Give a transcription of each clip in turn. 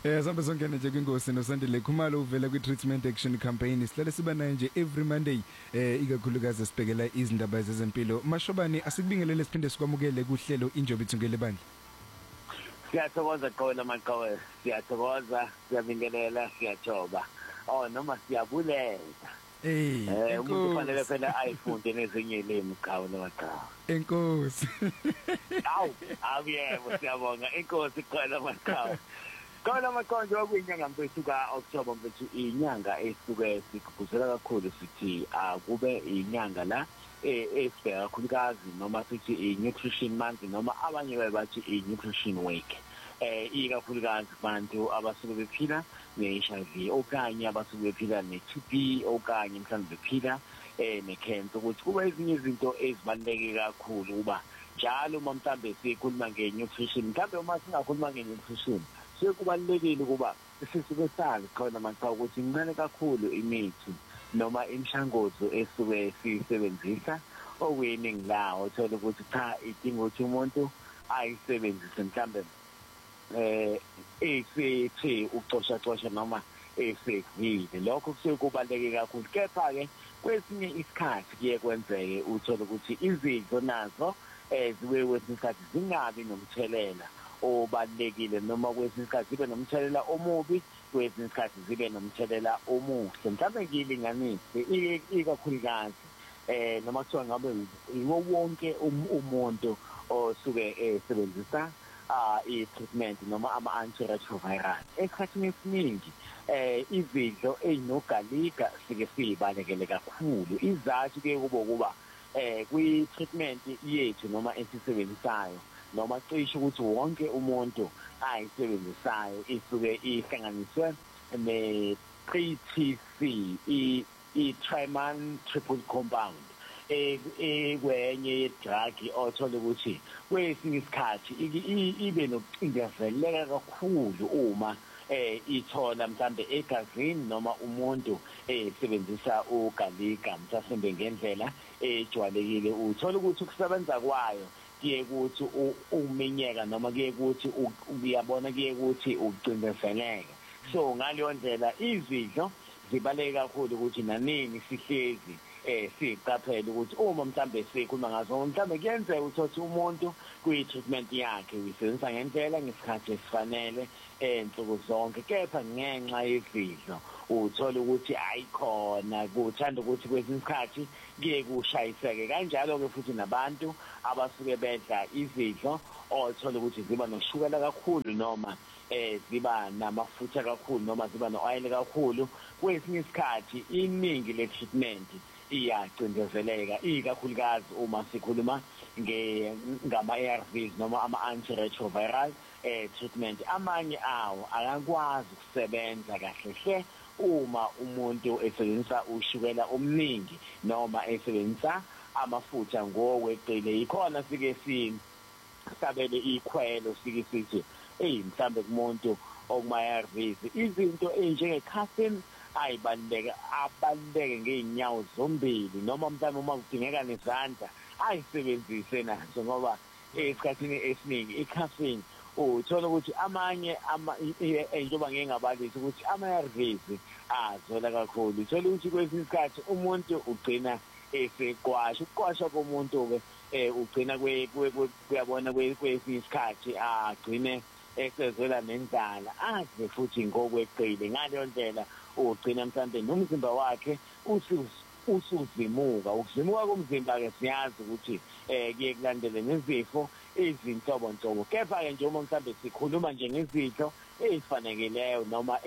Sabe songena nje kwingosi noSandile Khumalo uvela kwi-Treatment Action Campaign. Sihlale siba naye nje every Monday ikakhulukazi sibhekela izindaba zezempilo. Mashobani asikubingelele siphinde sikwamukele kuhlelo Injobe Ithungele bandla. Siyathokoza khona maqhawe, siyathokoza, siyabingelela, siyajoba. Noma siyabulela. Umuntu kufanele phela ayifunde nezinye ilimi qhawe namaqhawe. Enkosi. Yebo siyabonga inkosi khona maqhawe. Khona maqhawe okwinyanga mfethu ka-October mfethu inyanga esuke sigqugquzela kakhulu sithi kube inyanga la esibheka kakhulukazi noma sithi i-nutrition month noma abanye bathi i-nutrition week. Ikakhulukazi abantu abasuke bephila ne-HIV okanye abasuke bephila ne-TB okanye mhlawumbe bephila ne-cancer ukuthi kuba ezinye izinto ezibaluleke kakhulu kuba njalo uma mhlawumbe sikhuluma nge-nutrition mhlawumbe uma singakhuluma nge-nutrition sekubalulekile ukuba sisuke sazi khona maqhawe ukuthi incane kakhulu imithi noma imishanguzo esuke siyisebenzisa okweningi lawo uthola ukuthi cha idinga ukuthi umuntu ayisebenzise mhlawumbe esithi ucosha noma esevile lokho kusuke kubaluleke kakhulu kepha ke kwesinye isikhathi kuye kwenzeke uthola ukuthi izidlo nazo ziwe kwesinye isikhathi zingabi nomthelela obalekile noma kwesinye isikhathi zibe nomthelela omubi kwesinye isikhathi zibe nomthelela omuhle mhlawumbe ngiyilinganise ikakhulukazi noma kuthiwa ngabe yiwo wonke umuntu osuke esebenzisa i-treatment noma ama-antiretroviral esikhathini esiningi izidlo ezinogalika sike siyibalekele kakhulu izathu ke kuba kwi-treatment yethu noma esisebenzisayo noma cishe ukuthi wonke umuntu ayisebenzisayo isuke ihlanganiswe ne-3TC i-triman triple compound ekwenye drug othola ukuthi kwesinye isikhathi ibe nokucindezeleka kakhulu uma ithola mhlambe egazini noma umuntu esebenzisa ugalika mhlasimbe ngendlela ejwayelekile uthola ukuthi ukusebenza kwayo kuye ukuthi uminyeka noma kuye ukuthi uyabona kuye ukuthi ucindezeleke so ngaleyo ndlela izidlo zibaleke kakhulu ukuthi nanini sihlezi siqaphela ukuthi uma mhlambe sikhuluma ngazo mhlambe kuyenzeka ukuthi umuntu kwi-treatment yakhe uyisebenzisa ngendlela ngesikhathi esifanele ensuku zonke kepha ngenxa yezidlo uthola ukuthi ayikhona kuthanda ukuthi kwesinye isikhathi kuye kushayiseke kanjalo ke futhi nabantu abasuke bedla izidlo othola ukuthi ziba noshukela kakhulu noma ziba namafutha kakhulu noma ziba no-oil kakhulu kwesinye isikhathi iningi le-treatment iyacindezeleka ikakhulukazi uma sikhuluma ngama-ARVs noma ama-antiretroviral treatment amanye awo akakwazi ukusebenza kahle hle uma umuntu esebenzisa ushukela omningi noma esebenzisa amafutha ngokweqile yikhona sike sabele ikhwelo sike sithi mhlambe kumuntu okuma-ARVs izinto njenge-caffeine abaluleke ngeenyawo zombili noma mhlawumbe uma kudingeka nezandla ayisebenzise nazo ngoba esikhathini esiningi i-caffeine uthola ukuthi amanye njengoba ngingabalisa ukuthi ama-ARVs azola kakhulu uthola ukuthi kwesinye isikhathi umuntu ugcina eseqwasha ukuqwasha komuntu ke ugcina kuyabona kwesinye isikhathi agcine esezwela nendlala aze futhi ngokweqile ngaleyo ndlela ugcina mhlawumbe nomzimba wakhe usuzimuka ukuzimuka komzimba ke siyazi ukuthi kuye kulandele nezifo izinhlobonhlobo kepha-ke nje uma mhlawumbe sikhuluma nje ngezidlo ezifanelekileyo noma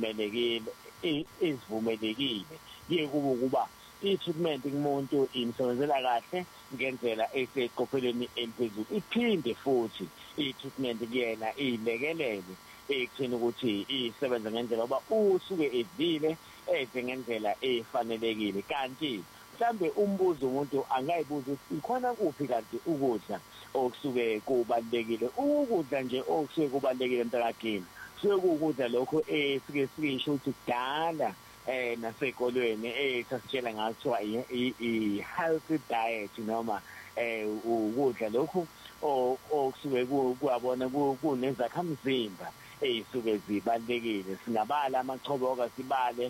ezivumelekile kuye kube ukuba i-treatment kumuntu imsebenzela kahle ngendlela eseqophelweni eliphezulu iphinde futhi i-treatment kuyena iyilekelele ekutheni ukuthi isebenza ngendlela ngoba usuke edlile ngendlela efanelekile kanti mhlambe umbuzo umuntu angayibuza ukuthi ikhona kuphi kanti ukudla okusuke kubalekile ukudla nje okusuke kubalekile mntakagini suke ukudla lokho sike sisho ukuthi kudala nasekolweni sasitshela ngathiwa i-healthy diet noma ukudla lokhu okusuke kuyabona kunezakhamzimba eyisuke zibalekile singabala amachoboka sibale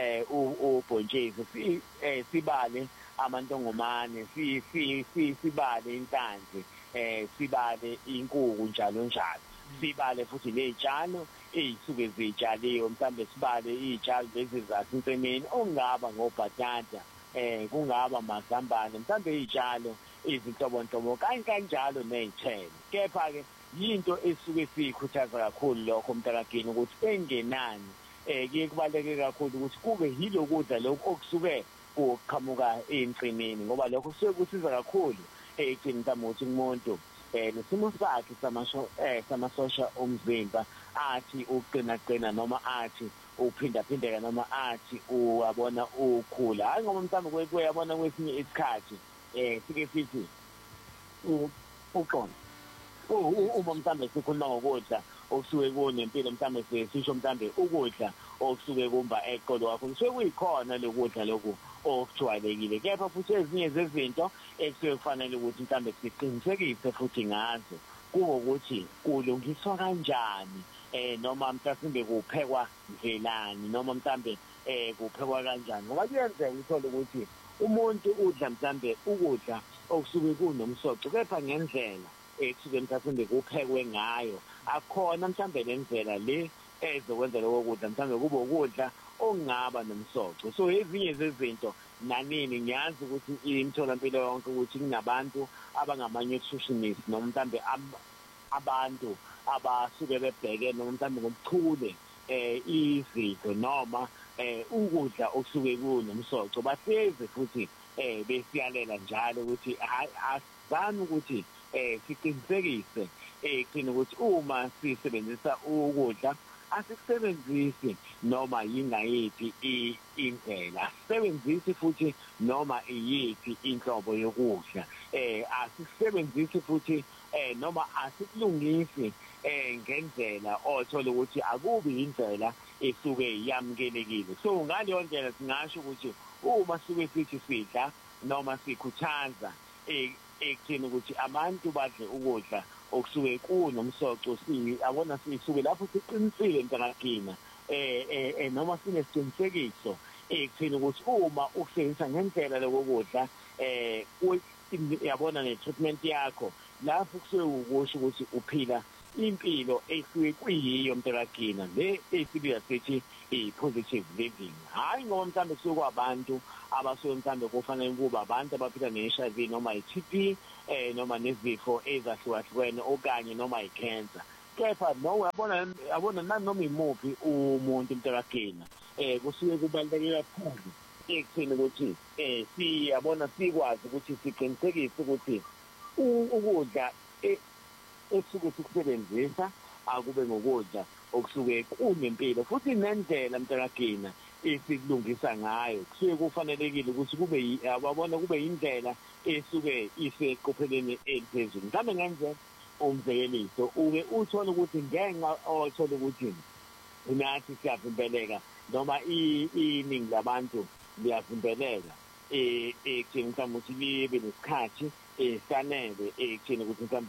ubhontshisi sibale amantongomane sibale inhlanzi sibale inkukhu njalo njalo sibale futhi nezitshalo eyisuke zitshaliwe mhlambe sibale izitshalo lezi zasensimini ongaba ngobhatata kungaba mazambane mhlambe izitshalo izinhlobonhlobo kanjalo nezithelo kepha ke yinto esuke siyikhuthaza kakhulu lokho mntakakini ukuthi engenani kuye kubaleke kakhulu ukuthi kube yilokudla lokho okusuke kuqhamuka einqinini ngoba lokho kusuke kusiza kakhulu ekugcina ukuthi umuntu nesimo sakhe samasosha omzimba athi uqina noma athi uphindaphindeka noma athi uyabona ukhula hayi ngoba mhlawumbe kuyabona kwesinye isikhathi sike sithi uqona uma mhlawumbe sikhuluma ngokudla okusuke kunempilo mhlawumbe sisho mhlawumbe ukudla okusuke kumba eqolo wakho kusuke kuyikhona lokudla lokhu okujwayelekile kepha futhi ezinye zezinto ekusuke kufanele ukuthi mhlawumbe siqinisekise futhi ngazo kuwukuthi kulungiswa kanjani noma mhlawumbe kuphekwa ndlelani noma mhlawumbe kuphekwa kanjani ngoba kuyenzeka uthole ukuthi umuntu udla mhlawumbe ukudla okusuke kunomsoco kepha ngendlela ekusuke mhlawumbe kuphekwe ngayo akhona mhlawumbe lendlela le ezokwenza lokho kudla mhlawumbe kube ukudla okungaba nomsoco so ezinye zezinto nanini ngiyazi ukuthi imitholampilo yonke ukuthi kunabantu abangama-nutritionists noma mhlawumbe abantu abasuke bebheke noma mhlawumbe ngobuchule izidlo noma ukudla okusuke kunomsoco bahlezi futhi besiyalela njalo ukuthi asizame ukuthi siqinisekise ekuthini ukuthi uma sisebenzisa ukudla asikusebenzisi noma yingayiphi indlela asisebenzisi futhi noma iyiphi inhlobo yokudla asisebenzisi futhi noma asikulungisi ngendlela othola ukuthi akubi indlela esuke yamukelekile so ngaleyo ndlela singasho ukuthi uma suke sithi sidla noma sikhuthaza ekuthini ukuthi abantu badle ukudla okusuke kunomsoco abona sisuke lapho siqinisile mntakakina noma sinesiqinisekiso ekuthini ukuthi uma ukusebenzisa ngendlela lokudla yabona ne-treatment yakho lapho kusuke ukusho ukuthi uphila impilo esuke kuyiyo mntakakina le esibiza sithi i-positive living hayi ngoba mhlawumbe kusuke kwabantu abasuke mhlawumbe kufanele kuba abantu abaphila ne-HIV noma i-TB noma nezifo ezahlukahlukene okanye noma i-cancer kepha no yabona nanoma imuphi umuntu mntakakina kusuke kubaluleke kakhulu ekuthini ukuthi siyabona sikwazi ukuthi siqinisekise ukuthi ukudla esuke sikusebenzisa akube ngokudla okusuke kunempilo futhi nendlela mntakakina esikulungisa ngayo kusuke kufanelekile ukuthi kube ababona kube indlela esuke iseqopheleni eliphezulu mhlawumbe ngenze umzekeliso uke uthola ukuthi ngenxa othola ukuthi nathi siyavimbeleka noma iningi labantu liyavimbeleka ekutheni mhlawumbe ukuthi libe nesikhathi sanele ekutheni ukuthi mhlawumbe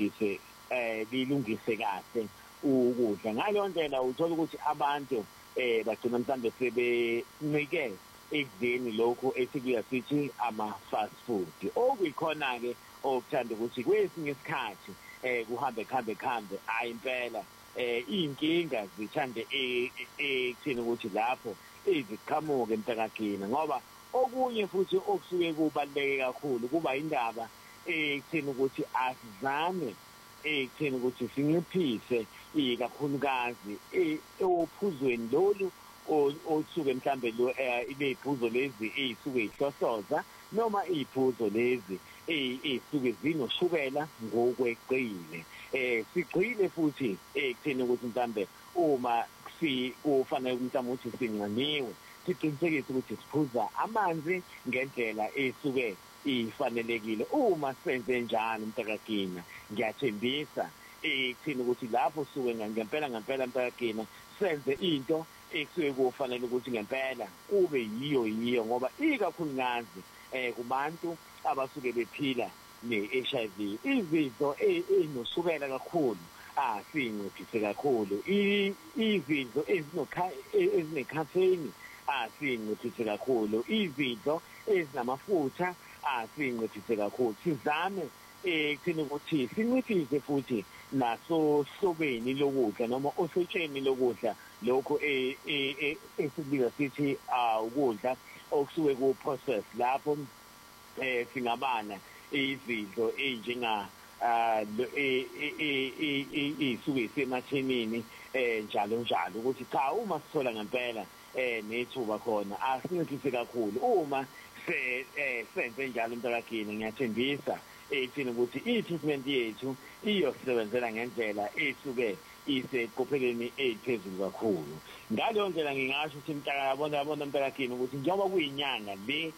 lilungise kahle ukudla ngaleyo ndlela uthola ukuthi abantu bagcina mhlawumbe sebencike ekudleni lokho esikuya sithi ama-fast food okuyikhona-ke okuthanda ukuthi kwesinye isikhathi kuhambe hayi impela iy'nkinga zithande ekutheni ukuthi lapho iziqhamuke mntakakina ngoba okunye futhi okusuke kubaluleke kakhulu kuba indaba ekutheni ukuthi asizame ekutheni ukuthi sinciphise ikakhulukazi ophuzweni lolu osuke mhlambe iley'phuzo lezi ey'suke y'hlosoza noma iy'phuzo lezi ey'suke zinoshukela ngokweqile sigxile futhi ekutheni ukuthi mhlambe uma kufanele mhlawumbe ukuthi sinqaniwe siqinisekise ukuthi siphuza amanzi ngendlela esuke ifanelekile uma senze njalo mntakakina ngiyathembisa ekuthini ukuthi lapho suke ngempela mntakakina senze into ekusuke kufanele ukuthi ngempela kube yiyo ngoba ikakhulukazi kubantu abasuke bephila ne-HIV izifo ey'noshukela kakhulu sinciphise kakhulu izidlo ezinecaffeine sinciphise kakhulu izidlo ezinamafutha sinciphise kakhulu sizame kuthina ukuthi sinciphise futhi naso hlobeni lokudla noma osotsheni lokudla lokho esikubiza sithi ukudla okusuke ku process lapho singabana izidlo ezinjenga isuke isemathenini njalo ukuthi cha uma sithola ngempela nethuba khona asinciphise kakhulu uma senze njalo mntakagini ngiyathembisa ethina ukuthi i-treatment yethu iyosebenzela ngendlela esuke iseqopheleni eliphezulu kakhulu ngaleyo ndlela ngingasho ukuthi yabona mntakagini ukuthi njengoba kuyinyanga le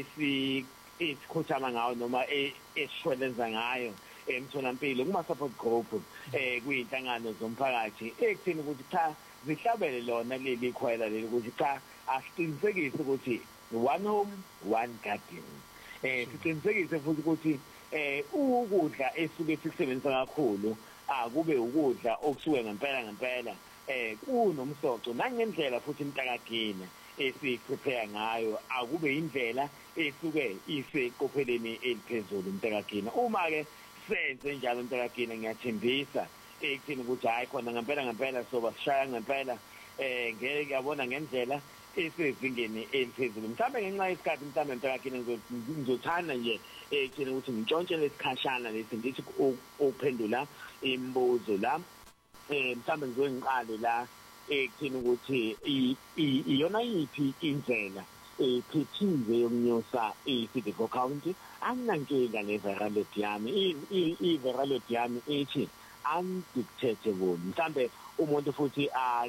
esikhothama ngayo noma esishwalenza ngayo emtholampilo kuma-support group kuyinhlangano zomphakathi ekutheni ukuthi cha zihlabele lona leli khwela leli ukuthi cha asiqinisekise ukuthi one home one garden siqinisekise futhi ukuthi ukudla esuke sikusebenzisa kakhulu kube ukudla okusuke ngempela kunomsoco nangendlela futhi mntakagina esiprepare ngayo akube indlela esuke iseqopheleni eliphezulu mntakagina uma ke senze njalo mntakagina ngiyathembisa ekuthini ukuthi hayi khona ngempela soba sishaya ngempela ngeke yabona ngendlela esezingeni eliphezulu mhlawumbe ngenxa yesikhathi mhlawumbe mntakagina ngizothanda nje ekuthini ukuthi ngintshontshe lesikhashana lesi ngithi ukuphendula imibuzo la mhlawumbe ngizoyiqale la ekuthini ukuthi iyona yiphi indlela ephethiwe yokunyusa i-CD4 count anginankinga ne-viral load yami i-viral load yami ethi undetectable mhlawumbe umuntu futhi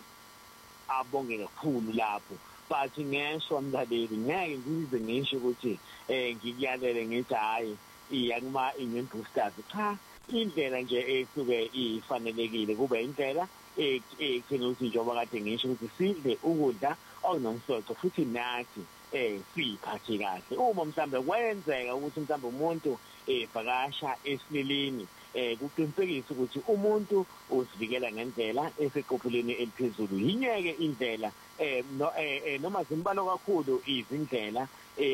abonge kakhulu lapho but ngeshwa mlaleli ngeke ngize ngisho ukuthi ngikuyalele ngithi hayi iyakuma immune boosters cha indlela nje esuke ifanelekile kube indlela ekutheni ukuthi njengoba kade ngisho ukuthi sidle ukudla okunomsoco futhi nathi siphathe kahle uma mhlambe kwenzeka ukuthi mhlambe umuntu evakasha esililini kuqinisekisa ukuthi umuntu uzivikela ngendlela eseqopheleni eliphezulu yinyeke indlela noma zimbalo kakhulu izindlela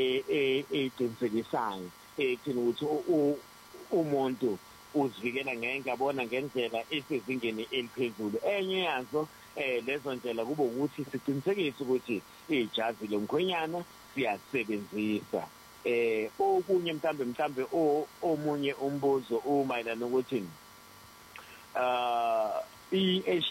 eqinisekisayo ekuthini ukuthi umuntu uzivikela ngiyabona ngendlela esezingeni eliphezulu enye yazo lezo ndlela kube ukuthi siqinisekise ukuthi ijazi lomkhwenyana siyasebenzisa okunye mhlambe omunye umbuzo umayelana nokuthi